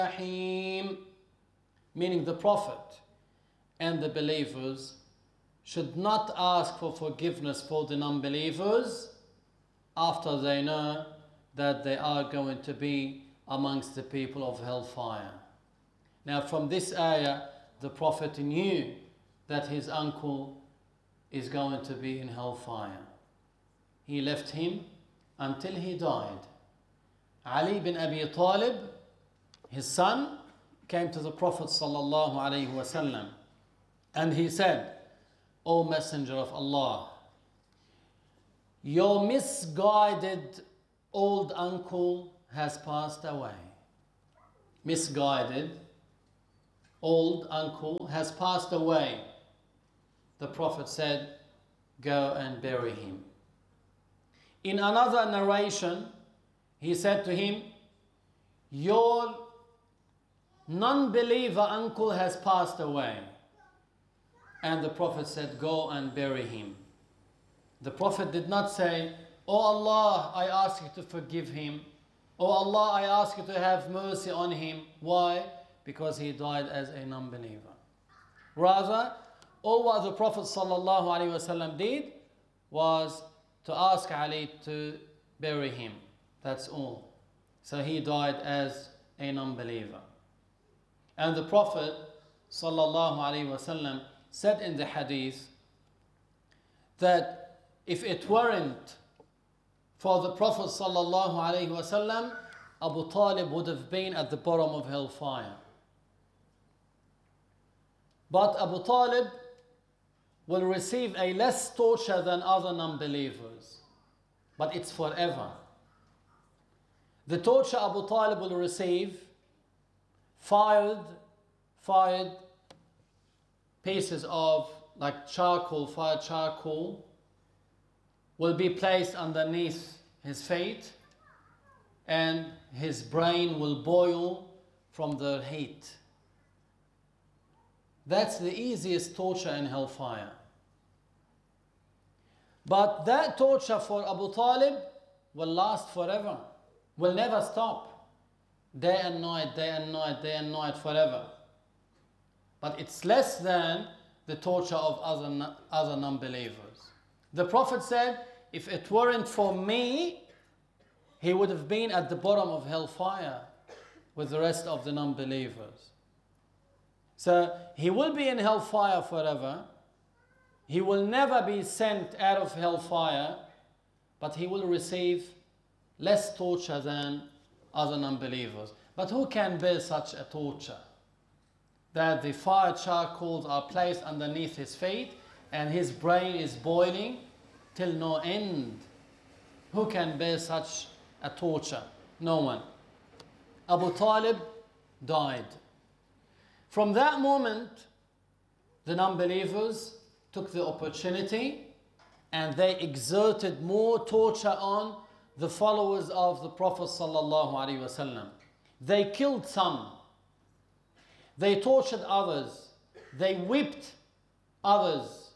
Meaning the Prophet and the believers should not ask for forgiveness for the non-believers after they know that they are going to be amongst the people of hellfire. Now from this ayah, the Prophet knew that his uncle is going to be in hellfire. He left him until he died. Ali bin Abi Talib, his son, came to the Prophet sallallahu alaihi wasallam and he said, O Messenger of Allah, your misguided old uncle has passed away. Misguided old uncle has passed away. The Prophet said, go and bury him. In another narration, he said to him, your non-believer uncle has passed away. And the Prophet said, go and bury him. The Prophet did not say, oh Allah, I ask you to forgive him. Oh Allah, I ask you to have mercy on him. Why? Because he died as a non-believer. Rather, all what the Prophet ﷺ did was to ask Ali to bury him. That's all. So he died as a non-believer. And the Prophet ﷺ said in the hadith that if it weren't for the Prophet ﷺ, Abu Talib would have been at the bottom of hellfire. But Abu Talib will receive a less torture than other non-believers. But it's forever. The torture Abu Talib will receive, fired pieces of like charcoal, fired charcoal, will be placed underneath his feet and his brain will boil from the heat. That's the easiest torture in hellfire. But that torture for Abu Talib will last forever, will never stop. Day and night, day and night, day and night, forever. But it's less than the torture of other non-believers. The Prophet said, if it weren't for me, he would have been at the bottom of hellfire with the rest of the non-believers. So he will be in hellfire forever. He will never be sent out of hellfire, but he will receive less torture than other non-believers. But who can bear such a torture? That the fire charcoals are placed underneath his feet and his brain is boiling till no end. Who can bear such a torture? No one. Abu Talib died. From that moment, the non-believers took the opportunity and they exerted more torture on the followers of the Prophet ﷺ. They killed some. They tortured others. They whipped others.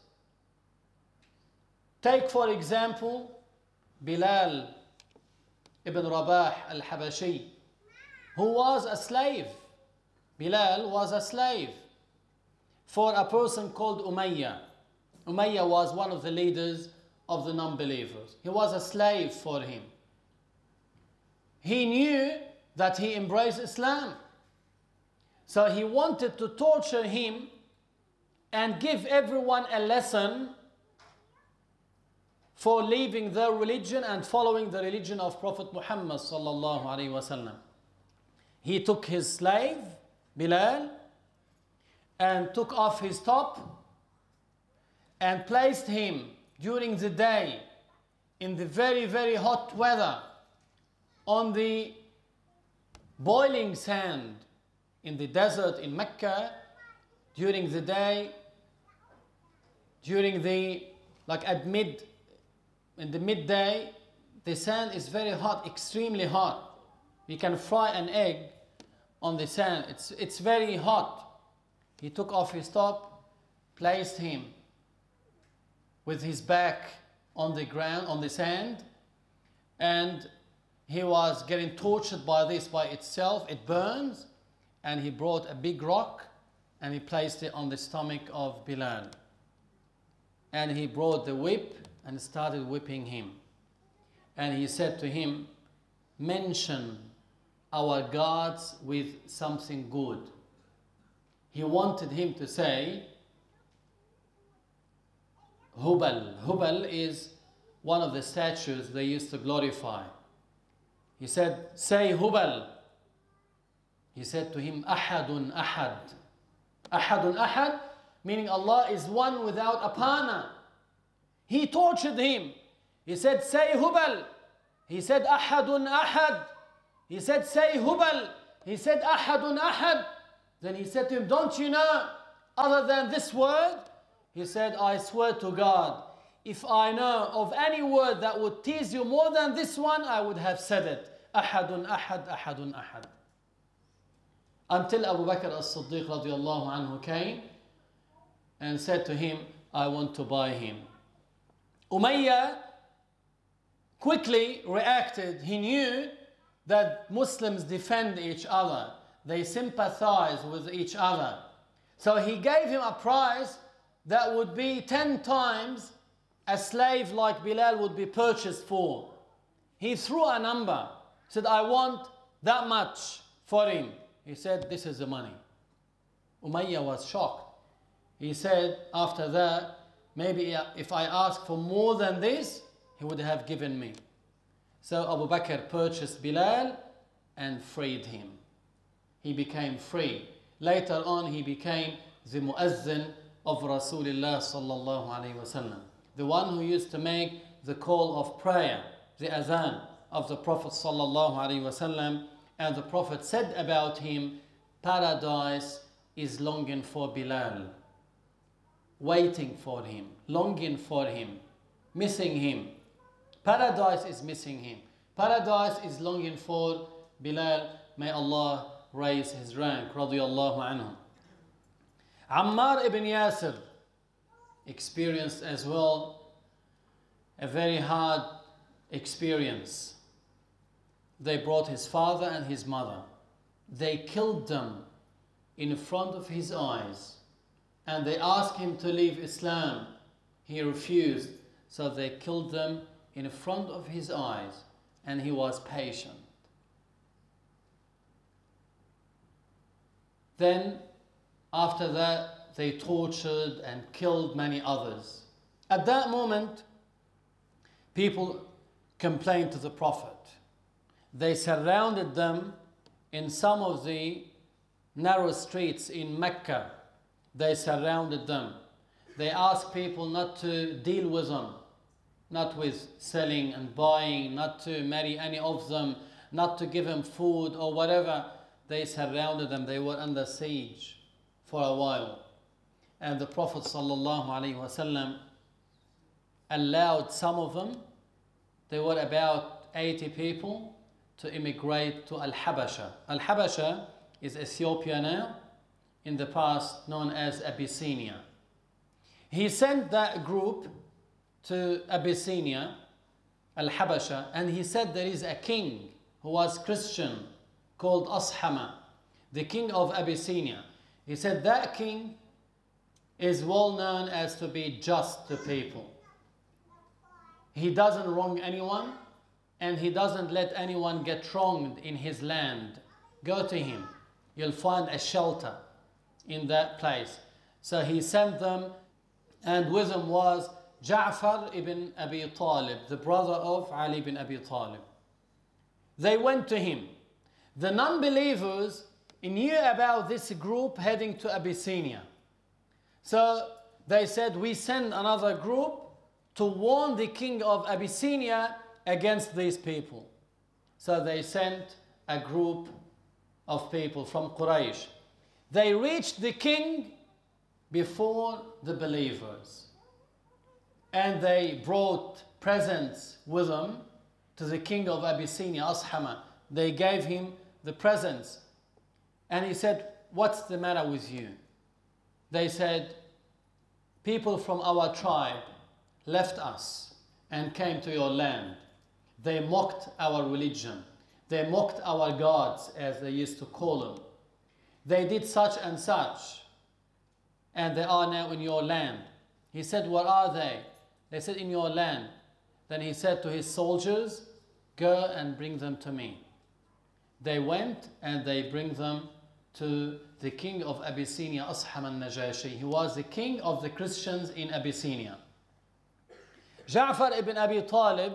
Take for example, Bilal ibn Rabah al-Habashi, who was a slave. Bilal was a slave for a person called Umayyah. Umayyah was one of the leaders of the non-believers. He was a slave for him. He knew that he embraced Islam. So he wanted to torture him and give everyone a lesson for leaving their religion and following the religion of Prophet Muhammad sallallahu alaihi wasallam. He took his slave, Bilal, and took off his top and placed him during the day in the very, very hot weather on the boiling sand in the desert in Mecca during the day, during the, in the midday, the sand is very hot, extremely hot. You can fry an egg on the sand. It's very hot. He took off his top, placed him with his back on the ground, on the sand, and he was getting tortured by this by itself. It burns. and he brought a big rock and he placed it on the stomach of Bilal. And he brought the whip and started whipping him. And he said to him, mention our gods with something good. He wanted him to say Hubal. Hubal is one of the statues they used to glorify. He said, say Hubal. He said to him, Ahadun Ahad. Ahadun Ahad, meaning Allah is one without a partner. He tortured him. He said, say Hubal. He said, Ahadun Ahad. He said, say Hubal. He said, Ahadun Ahad. Then he said to him, don't you know other than this word? He said, I swear to God, if I know of any word that would tease you more than this one, I would have said it. Ahadun Ahad, Ahadun Ahad. Until Abu Bakr as-Siddiq radiallahu anhu came and said to him, I want to buy him. Umayyah quickly reacted. He knew that Muslims defend each other. They sympathize with each other. So he gave him a price that would be 10 times a slave like Bilal would be purchased for. He threw a number. Said, I want that much for him. He said, this is the money. Umayyah was shocked. He said, after that, maybe if I ask for more than this, he would have given me. So Abu Bakr purchased Bilal and freed him. He became free. Later on, he became the muazzin of Rasulullah sallallahu alaihi wasallam, the one who used to make the call of prayer, the azan of the Prophet sallallahu alaihi wasallam. And the Prophet said about him, paradise is longing for Bilal, waiting for him, longing for him, missing him. Paradise is missing him. Paradise is longing for Bilal. May Allah raise his rank, radiyallahu anhu. Ammar ibn Yasir experienced as well a very hard experience. They brought his father and his mother. They killed them in front of his eyes. And they asked him to leave Islam. He refused. So they killed them in front of his eyes. And he was patient. Then, after that, they tortured and killed many others. At that moment, people complained to the Prophet. They surrounded them in some of the narrow streets in Mecca. They surrounded them. They asked people not to deal with them, not with selling and buying, not to marry any of them, not to give them food or whatever. They surrounded them. They were under siege for a while. And the Prophet ﷺ allowed some of them, there were about 80 people, to immigrate to Al-Habasha. Al-Habasha is Ethiopia now, in the past known as Abyssinia. He sent that group to Abyssinia, Al-Habasha, and he said there is a king who was Christian called Ashama, the king of Abyssinia. He said that king is well known as to be just to people. He doesn't wrong anyone, and he doesn't let anyone get wronged in his land. Go to him. You'll find a shelter in that place. So he sent them, and with him was Ja'far ibn Abi Talib, the brother of Ali ibn Abi Talib. They went to him. The non-believers knew about this group heading to Abyssinia. So they said, we send another group to warn the king of Abyssinia against these people. So they sent a group of people from Quraysh. They reached the king before the believers. And they brought presents with them to the king of Abyssinia, Ashama. They gave him the presents. And he said, what's the matter with you? They said, people from our tribe left us and came to your land. They mocked our religion. They mocked our gods, as they used to call them. they did such and such, and they are now in your land. He said, where are they? They said, in your land. Then he said to his soldiers, go and bring them to me. They went and they bring them to the king of Abyssinia, Asham al-Najashi. He was the king of the Christians in Abyssinia. Ja'far ibn Abi Talib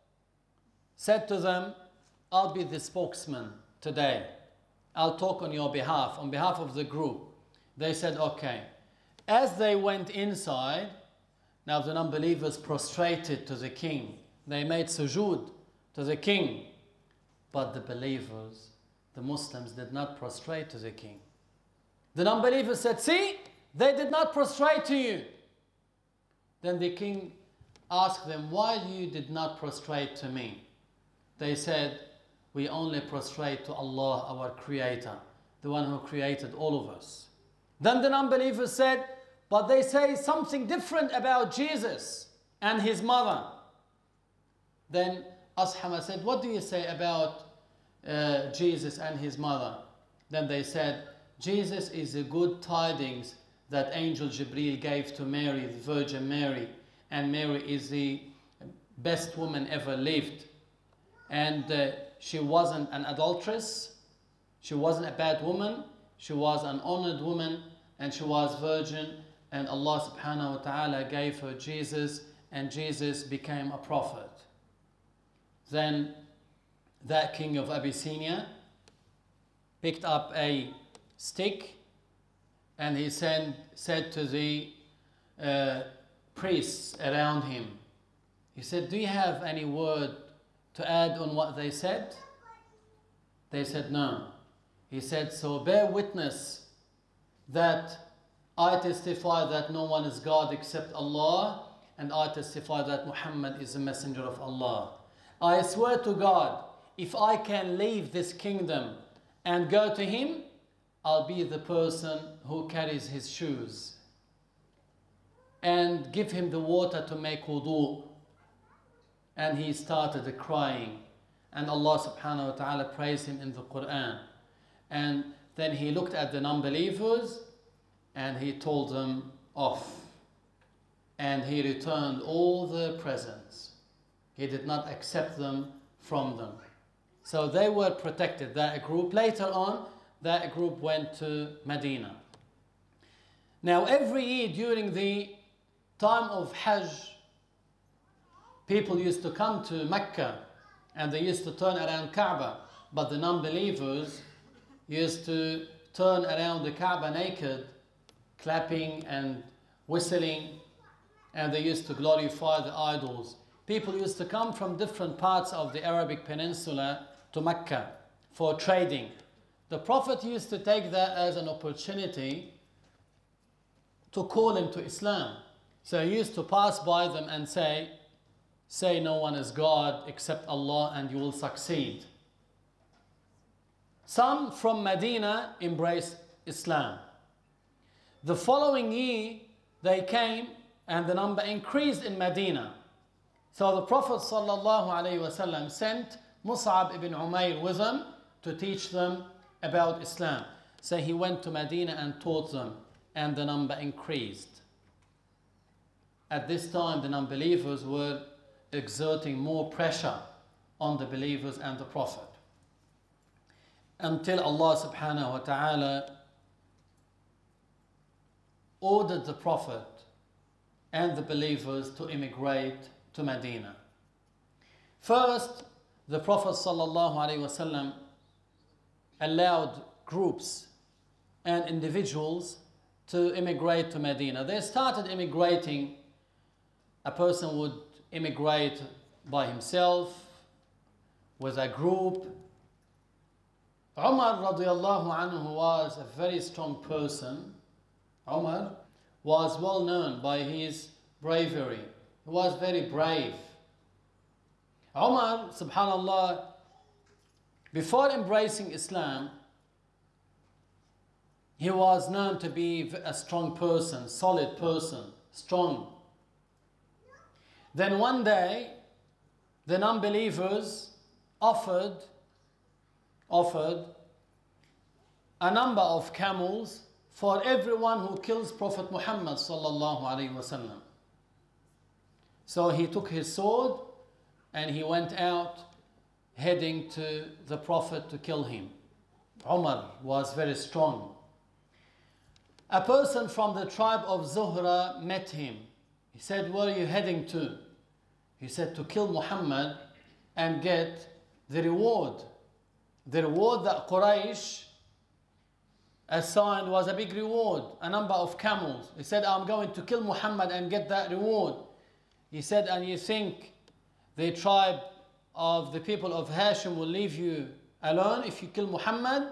said to them, I'll be the spokesman today. I'll talk on your behalf, on behalf of the group. They said, okay. As they went inside, now the non-believers prostrated to the king. They made sujood to the king. But the believers, the Muslims, did not prostrate to the king. The non-believers said, see, they did not prostrate to you. Then the king asked them, why you did not prostrate to me? They said, we only prostrate to Allah, our Creator, the one who created all of us. Then the non-believers said, but they say something different about Jesus and his mother. Then Ashama said, what do you say about Jesus and his mother? Then they said, Jesus is the good tidings that angel Jibreel gave to Mary, the Virgin Mary, and Mary is the best woman ever lived. And she wasn't an adulteress, she wasn't a bad woman, she was an honored woman, and she was virgin, and Allah subhanahu wa ta'ala gave her Jesus, and Jesus became a prophet. Then that king of Abyssinia picked up a stick, and he said to the priests around him, he said, do you have any word to add on what they said? They said, no. He said, so bear witness that I testify that no one is God except Allah, and I testify that Muhammad is the messenger of Allah. I swear to God, if I can leave this kingdom and go to him, I'll be the person who carries his shoes and give him the water to make wudu. And he started crying, and Allah subhanahu wa ta'ala praised him in the Quran. And then he looked at the non-believers and he told them off, and he returned all the presents. He did not accept them from them. So they were protected, that group. Later on, that group went to Medina. Now every year during the time of Hajj, people used to come to Mecca and they used to turn around Kaaba, but the non-believers used to turn around the Kaaba naked, clapping and whistling, and they used to glorify the idols. People used to come from different parts of the Arabic Peninsula to Mecca for trading. The Prophet used to take that as an opportunity to call them to Islam. So he used to pass by them and say no one is God except Allah and you will succeed. Some from Medina embraced Islam. The following year they came and the number increased in Medina. So the Prophet ﷺ sent Mus'ab ibn Umair with them to teach them about Islam. So he went to Medina and taught them, and the number increased. At this time the non-believers were exerting more pressure on the believers and the Prophet, until Allah subhanahu wa ta'ala ordered the Prophet and the believers to immigrate to Medina. First, the Prophet sallallahu alaihi wasallam allowed groups and individuals to immigrate to Medina. They started immigrating. A person would immigrate by himself, with a group. Umar radiallahu anhu was a very strong person. Umar was well known by his bravery. He was very brave. Umar, subhanallah, before embracing Islam, he was known to be a strong person, solid person, strong. Then one day, the non-believers offered a number of camels for everyone who kills Prophet Muhammad sallallahu alaihi wasallam. So he took his sword and he went out heading to the Prophet to kill him. Umar was very strong. A person from the tribe of Zuhra met him. He said, "Where are you heading to?" He said, "To kill Muhammad and get the reward." The reward that Quraysh assigned was a big reward, a number of camels. He said, "I'm going to kill Muhammad and get that reward." He said, "And you think the tribe of the people of Hashim will leave you alone if you kill Muhammad?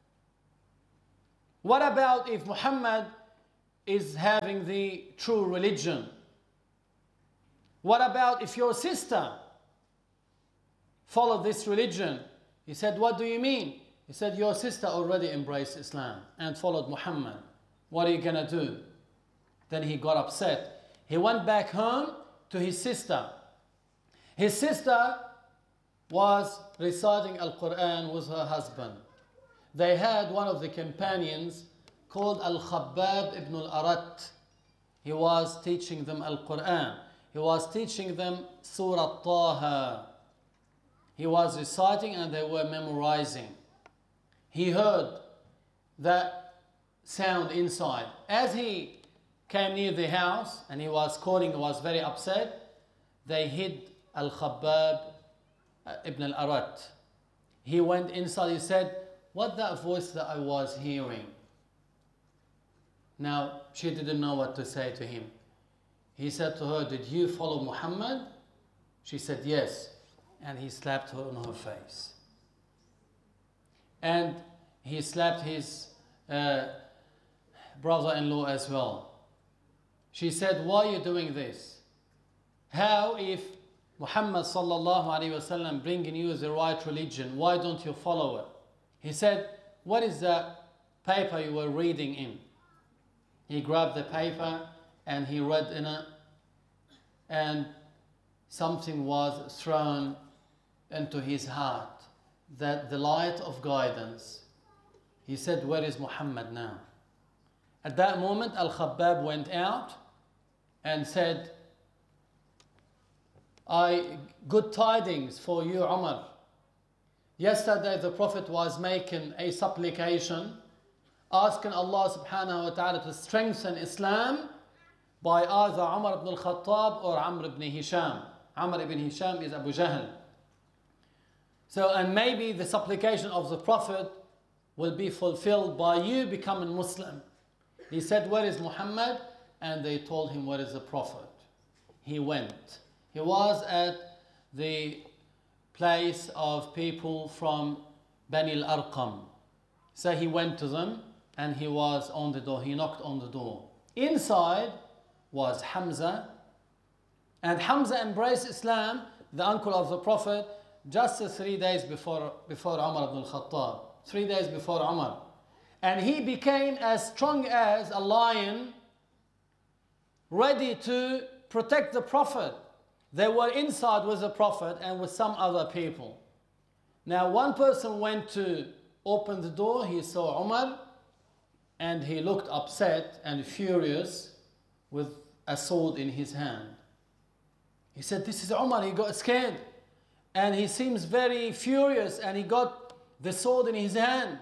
What about if Muhammad is having the true religion? What about if your sister followed this religion?" He said, "What do you mean?" He said, "Your sister already embraced Islam and followed Muhammad. What are you going to do?" Then he got upset. He went back home to his sister. His sister was reciting Al-Quran with her husband. They had one of the companions called Al-Khabbab ibn al-Arat. He was teaching them Al-Quran. He was teaching them Surah Taha. He was reciting and they were memorizing. He heard that sound inside. As he came near the house and he was calling, he was very upset, they hid Al-Khabbab ibn al-Arat. He went inside, he said, "What that voice that I was hearing?" Now, she didn't know what to say to him. He said to her, "Did you follow Muhammad?" She said, "Yes." And he slapped her on her face. And he slapped his brother-in-law as well. She said, "Why are you doing this? How if Muhammad sallallahu alaihi wasallam bringing you the right religion, why don't you follow it?" He said, "What is that paper you were reading in?" He grabbed the paper and he read in it, and something was thrown into his heart, that the light of guidance. He said, "Where is Muhammad now?" At that moment, Al-Khabbab went out and said, "Good tidings for you, Umar. Yesterday the Prophet was making a supplication, asking Allah subhanahu wa ta'ala to strengthen Islam by either Umar ibn al-Khattab or Amr ibn Hisham. Amr ibn Hisham is Abu Jahl. So, and maybe the supplication of the Prophet will be fulfilled by you becoming Muslim." He said, "Where is Muhammad?" And they told him, "Where is the Prophet?" He went. He was at the place of people from Bani al-Arqam. So he went to them and he was on the door. He knocked on the door. Inside was Hamza. And Hamza embraced Islam, the uncle of the Prophet, just 3 days before Umar ibn al-Khattab. 3 days before Umar. And he became as strong as a lion, ready to protect the Prophet. They were inside with the Prophet and with some other people. Now one person went to open the door, he saw Umar, and he looked upset and furious with a sword in his hand. He said, "This is Umar." He got scared and he seems very furious and he got the sword in his hand.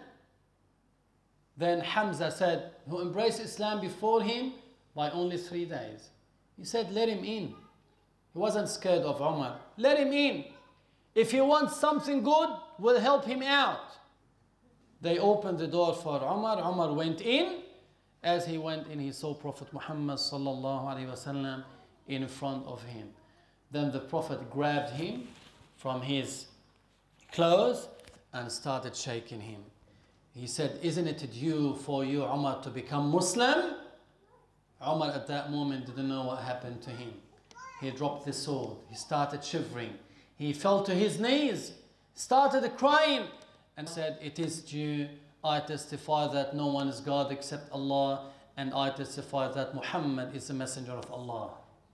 Then Hamza said, who embraced Islam before him by only 3 days. He said, "Let him in." He wasn't scared of Umar. "Let him in. If he wants something good, we'll help him out." They opened the door for Umar. Umar went in. As he went in, he saw Prophet Muhammad sallallahu alaihi wasallam in front of him. Then the Prophet grabbed him from his clothes and started shaking him. He said, "Isn't it due for you, Umar, to become Muslim?" Umar at that moment didn't know what happened to him. He dropped the sword. He started shivering. He fell to his knees, started crying, and said, "It is due. I testify that no one is God except Allah, and I testify that Muhammad is the messenger of Allah."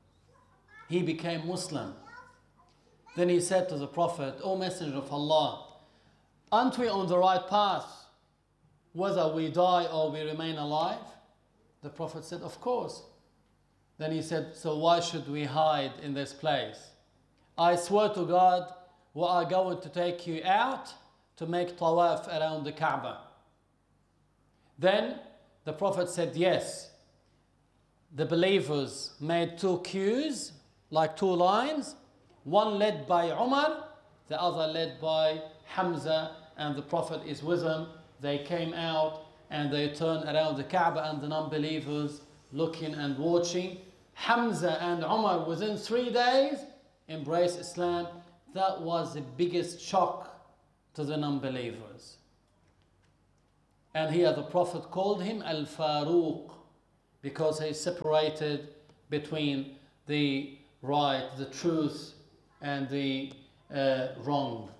He became Muslim. Then he said to the Prophet, "O Messenger of Allah, aren't we on the right path? whether we die or we remain alive? The Prophet said, of course. Then he said, so why should we hide in this place? I swear to God, we are going to take you out to make tawaf around the Kaaba. Then the Prophet said, yes. The believers made two queues, like two lines, one led by Umar, the other led by Hamza, and the Prophet is with them. They came out and they turned around the Kaaba, and the non-believers looking and watching. Hamza and Umar within 3 days embraced Islam. That was the biggest shock to the non-believers. And here the Prophet called him Al-Faruq, because he separated between the right, the truth, and the wrong.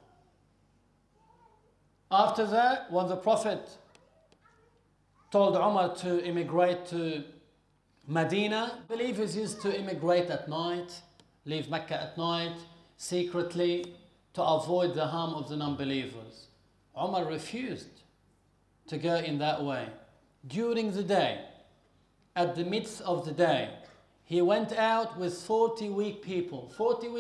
After that, when the Prophet told Umar to immigrate to Medina, believers used to immigrate at night, leave Mecca at night, secretly, to avoid the harm of the non-believers. Umar refused to go in that way. During the day, at the midst of the day, he went out with 40 weak people,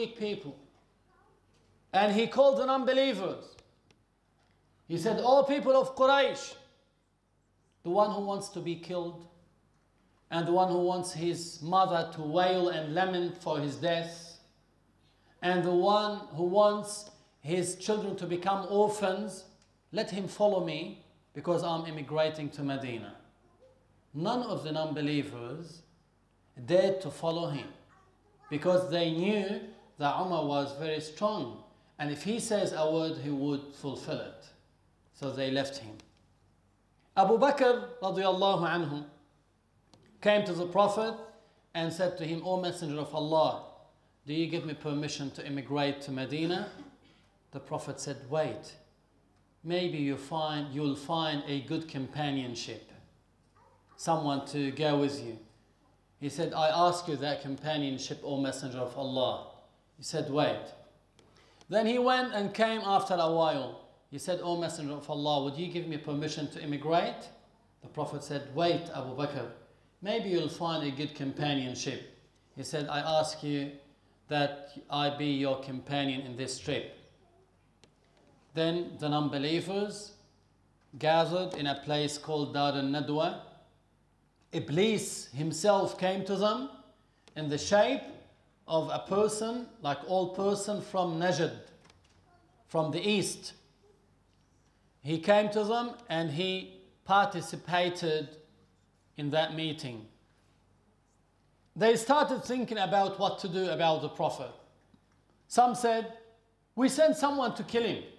and he called the non-believers. He said, "O people of Quraysh, the one who wants to be killed, and the one who wants his mother to wail and lament for his death, and the one who wants his children to become orphans, let him follow me, because I'm immigrating to Medina." None of the non-believers dared to follow him, because they knew that Umar was very strong, and if he says a word, he would fulfill it. So they left him. Abu Bakr radiallahu anhu came to the Prophet and said to him, "O Messenger of Allah, do you give me permission to immigrate to Medina?" The Prophet said, "Wait, maybe you'll find a good companionship, someone to go with you." He said, "I ask you that companionship, O Messenger of Allah." He said, "Wait." Then he went and came after a while. He said, "O Messenger of Allah, would you give me permission to immigrate?" The Prophet said, "Wait, Abu Bakr, maybe you'll find a good companionship." He said, "I ask you that I be your companion in this trip." Then the non-believers gathered in a place called Dar al-Nadwa. Iblis himself came to them in the shape of a person, like old person from Najd, from the east. He came to them and he participated in that meeting. They started thinking about what to do about the Prophet. Some said, "We send someone to kill him."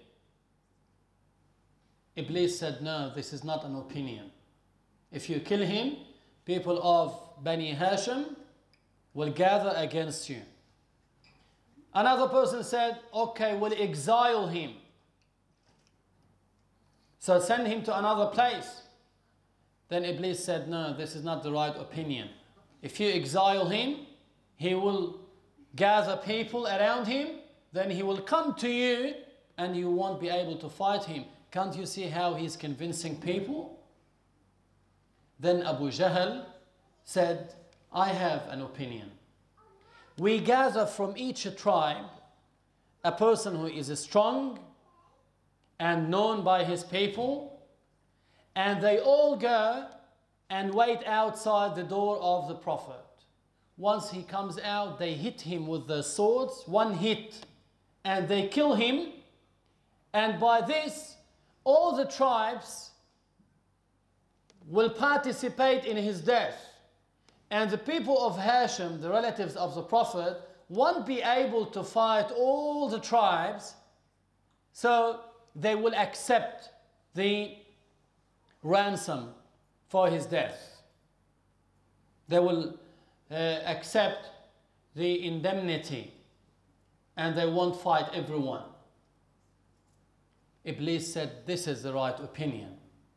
Iblis said, "No, this is not an opinion. If you kill him, people of Bani Hashim will gather against you." Another person said, "Okay, we'll exile him. So send him to another place." Then Iblis said, "No, this is not the right opinion. If you exile him, he will gather people around him, then he will come to you and you won't be able to fight him. Can't you see how he's convincing people?" Then Abu Jahl said, "I have an opinion. We gather from each tribe a person who is strong and known by his people, and they all go and wait outside the door of the Prophet. Once he comes out, they hit him with their swords, one hit, and they kill him. And by this, all the tribes will participate in his death. And the people of Hashim, the relatives of the Prophet, won't be able to fight all the tribes, so they will accept the ransom for his death. They will accept the indemnity, and they won't fight everyone." Iblis said, "This is the right opinion."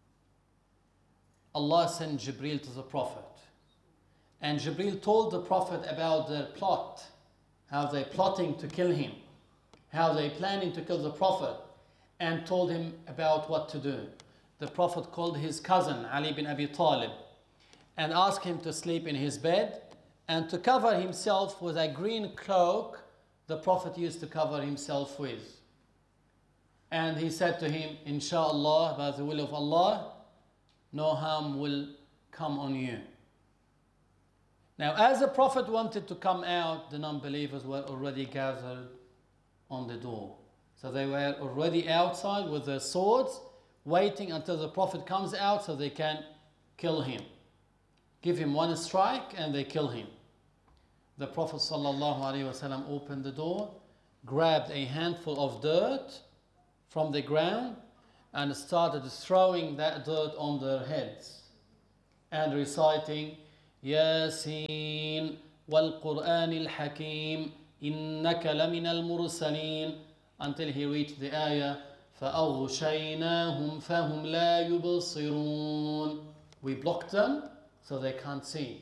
Allah sent Jibril to the Prophet, and Jibril told the Prophet about their plot, how they're plotting to kill him, how they're planning to kill the Prophet, and told him about what to do. the Prophet called his cousin Ali bin Abi Talib and asked him to sleep in his bed and to cover himself with a green cloak the Prophet used to cover himself with. And he said to him, Inshallah, by the will of Allah, no harm will come on you. Now, as the Prophet wanted to come out, the non-believers were already gathered on the door. So they were already outside with their swords, waiting until the Prophet comes out so they can kill him. Give him one strike and they kill him. The Prophet ﷺ opened the door, grabbed a handful of dirt from the ground and started throwing that dirt on their heads and reciting Yasin wal Qur'an al-Hakim innaka lamina al-mursalin until he reached the ayah فَأَغْشَيْنَاهُمْ فَهُمْ لَا يُبْصِرُونَ. We blocked them so they can't see.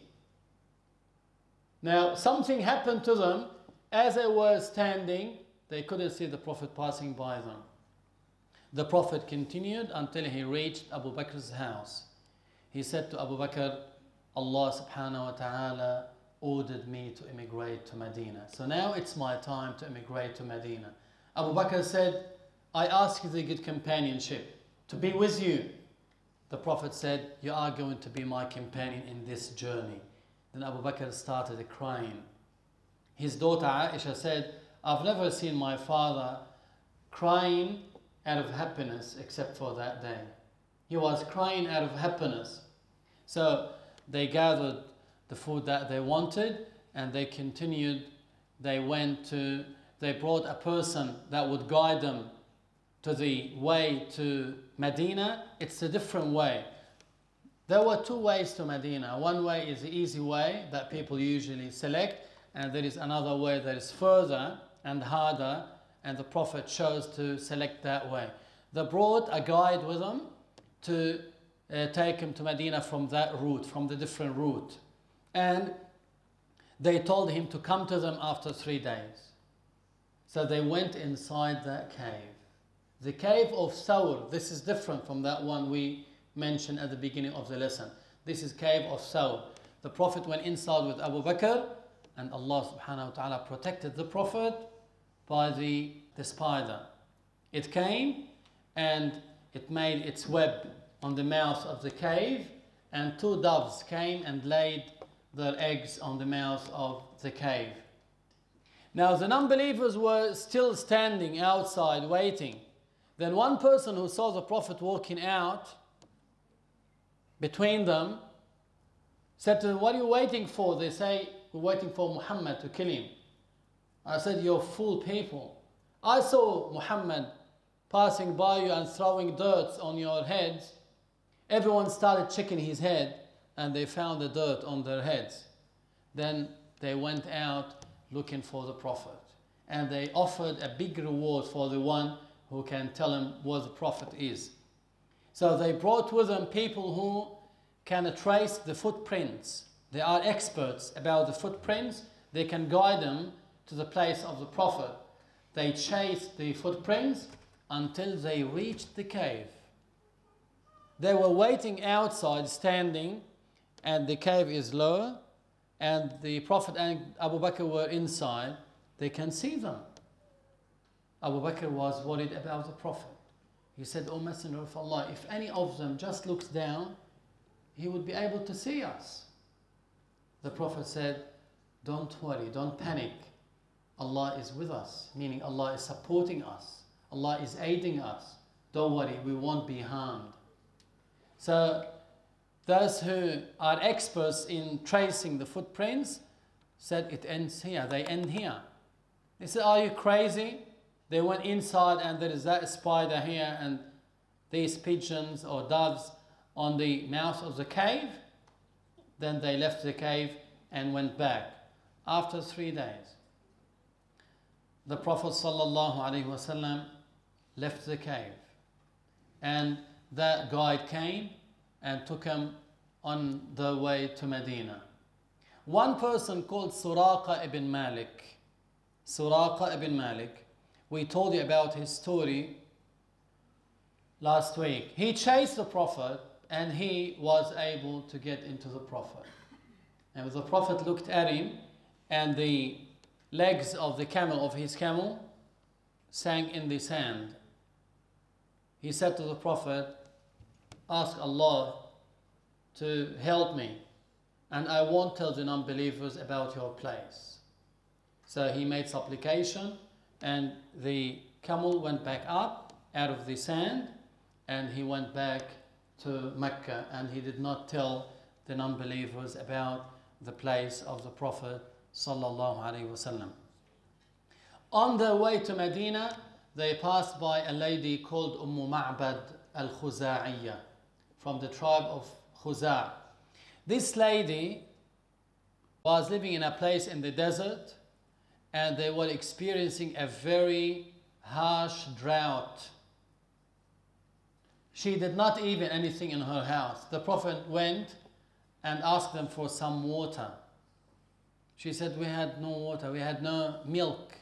Now something happened to them as they were standing. They couldn't see the Prophet passing by them. The Prophet continued until he reached Abu Bakr's house. He said to Abu Bakr, Allah subhanahu wa ta'ala ordered me to immigrate to Medina. So now it's my time to immigrate to Medina. Abu Bakr said, I ask you the good companionship, to be with you. The Prophet said, you are going to be my companion in this journey. Then Abu Bakr started crying. His daughter Aisha said, I've never seen my father crying out of happiness except for that day. He was crying out of happiness. So they gathered the food that they wanted and they continued. They brought a person that would guide them to the way to Medina. It's a different way. There were two ways to Medina. One way is the easy way that people usually select, and there is another way that is further and harder, and the Prophet chose to select that way. They brought a guide with them to take him to Medina from that route, from the different route. And they told him to come to them after 3 days. So they went inside that cave. The cave of Thawr, this is different from that one we mentioned at the beginning of the lesson. This is cave of Thawr. The Prophet went inside with Abu Bakr, and Allah subhanahu wa ta'ala protected the Prophet by the spider. It came and it made its web on the mouth of the cave, and 2 doves came and laid their eggs on the mouth of the cave. Now the non-believers were still standing outside waiting. Then one person who saw the Prophet walking out between them said to them, what are you waiting for? They say, we're waiting for Muhammad to kill him. I said, you're fool people. I saw Muhammad passing by you and throwing dirt on your heads. Everyone started checking his head and they found the dirt on their heads. Then they went out looking for the Prophet, and they offered a big reward for the one who can tell him where the Prophet is. So they brought with them people who can trace the footprints. They are experts about the footprints. They can guide them to the place of the Prophet. They chased the footprints until they reached the cave. They were waiting outside, standing, and the cave is low, and the Prophet and Abu Bakr were inside. They can see them. Abu Bakr was worried about the Prophet. He said, O Messenger of Allah, if any of them just looks down, he would be able to see us. The Prophet said, don't worry, don't panic. Allah is with us, meaning Allah is supporting us. Allah is aiding us. Don't worry, we won't be harmed. So those who are experts in tracing the footprints said it ends here, they end here. They said, are you crazy? They went inside and there is that spider here and these pigeons or doves on the mouth of the cave. Then they left the cave and went back. After 3 days, the Prophet ﷺ left the cave, and that guide came and took him on the way to Medina. One person called Suraqa ibn Malik. Suraqa ibn Malik. We told you about his story last week. He chased the Prophet and he was able to get into the Prophet. And the Prophet looked at him and the legs of the camel, of his camel, sank in the sand. He said to the Prophet, ask Allah to help me and I won't tell the non-believers about your place. So he made supplication and the camel went back up out of the sand and he went back to Mecca and he did not tell the non-believers about the place of the Prophet sallallahu alaihi wasallam. On their way to Medina, they passed by a lady called Ma'bad al-Khuza'iyya from the tribe of Khuza'. This lady was living in a place in the desert and they were experiencing a very harsh drought. She did not eat anything in her house. The Prophet went and asked them for some water. She said, we had no water, we had no milk.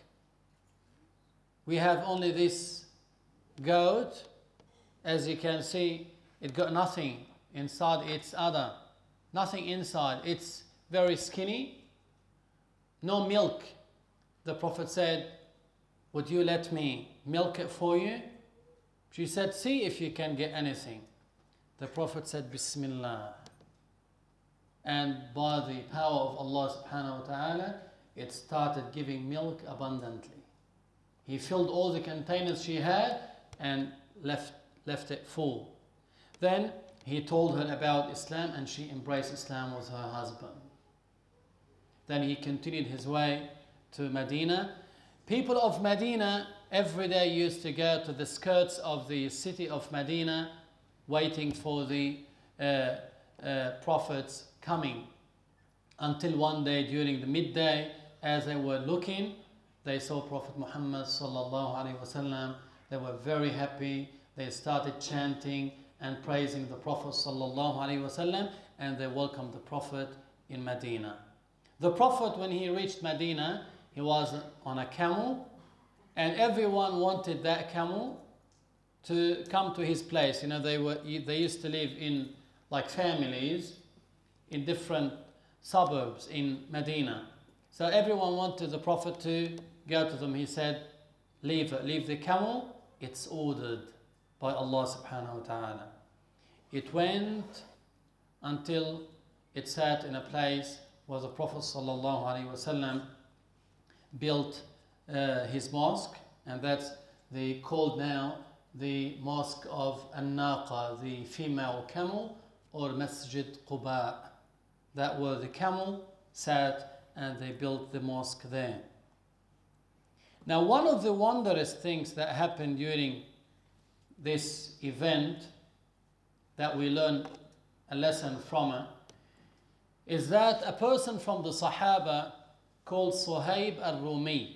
We have only this goat. As you can see, it got nothing inside its udder. Nothing inside. It's very skinny. No milk. The Prophet said, would you let me milk it for you? She said, see if you can get anything. The Prophet said, Bismillah. And by the power of Allah subhanahu wa ta'ala, it started giving milk abundantly. He filled all the containers she had and left it full. Then he told her about Islam and she embraced Islam with her husband. Then he continued his way to Medina. People of Medina every day used to go to the skirts of the city of Medina waiting for the Prophet's coming, until one day during the midday, as they were looking, they saw Prophet Muhammad sallallahu alaihi wasallam. They were very happy. They started chanting and praising the Prophet sallallahu alaihi wasallam, and they welcomed the Prophet in Medina. The Prophet, when he reached Medina, he was on a camel, and everyone wanted that camel to come to his place. You know, they used to live in like families in different suburbs in Medina. So everyone wanted the Prophet to go to them. He said, leave the camel, it's ordered by Allah subhanahu wa ta'ala. It went until it sat in a place where the Prophet sallallahu alaihi wasallam built his mosque, and that's called now the Mosque of An-Naqa, the female camel, or Masjid Quba. That where the camel sat and they built the mosque there. Now, one of the wondrous things that happened during this event that we learn a lesson from it is that a person from the Sahaba called Suhaib al-Rumi.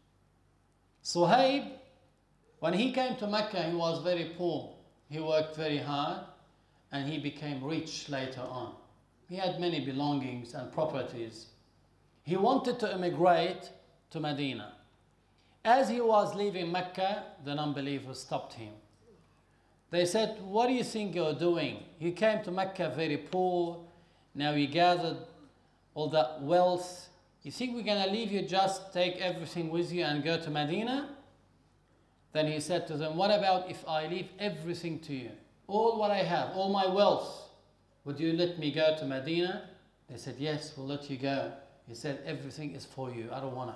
Suhaib, when he came to Mecca, he was very poor. He worked very hard and he became rich later on. He had many belongings and properties. He wanted to immigrate to Medina. As he was leaving Mecca, the non-believers stopped him. They said, what do you think you're doing? You came to Mecca very poor. Now you gathered all that wealth. You think we're going to leave you, just take everything with you and go to Medina? Then he said to them, what about if I leave everything to you? All what I have, all my wealth. Would you let me go to Medina? They said, yes, we'll let you go. He said, everything is for you. I don't want it.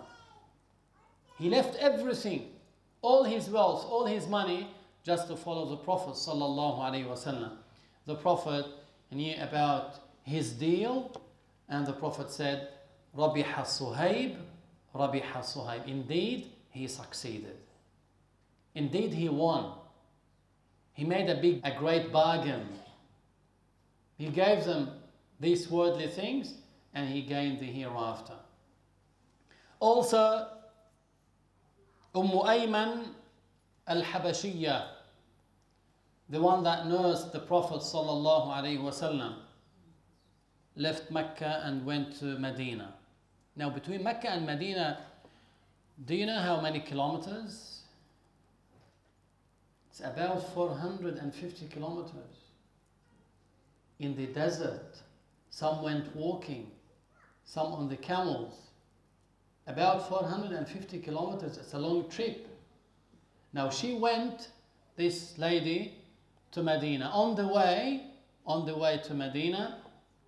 He left everything, all his wealth, all his money, just to follow the Prophet sallallahu alaihi wasallam. The Prophet knew about his deal, and the Prophet said, Rabiha Suhaib, Rabiha Suhaib. Indeed, he succeeded. Indeed, he won. He made a great bargain. He gave them these worldly things and he gained the hereafter. Also, Ayman al-Habashiyya, the one that nursed the Prophet sallallahu alaihi wasallam, left Mecca and went to Medina. Now, between Mecca and Medina, do you know how many kilometers? It's about 450 kilometers in the desert. Some went walking, some on the camels. About 450 kilometers, it's a long trip. Now she went, this lady, to Medina. On the way to Medina,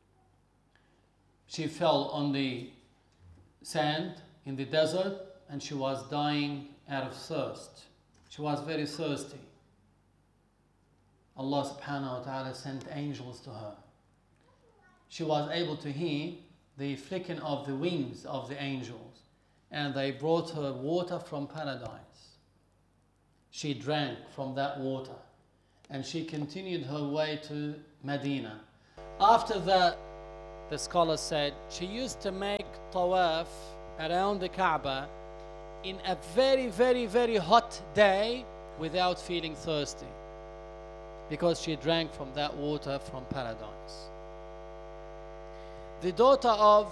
she fell on the sand in the desert and she was dying out of thirst. She was very thirsty. Allah subhanahu wa ta'ala sent angels to her. She was able to hear the flicking of the wings of the angels, and they brought her water from paradise. She drank from that water and she continued her way to Medina. After that, the scholar said she used to make tawaf around the Kaaba in a very, very, very hot day without feeling thirsty, because she drank from that water from paradise. The daughter of